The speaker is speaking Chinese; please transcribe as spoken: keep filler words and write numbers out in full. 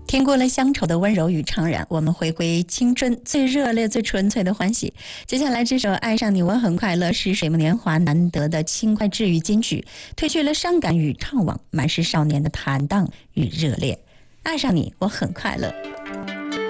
听过了乡愁的温柔与怅然，我们回归青春最热烈最纯粹的欢喜。接下来这首《爱上你我很快乐》是水木年华难得的轻快治愈金曲，褪去了伤感与怅惘，满是少年的坦荡与热烈。爱上你我很快乐。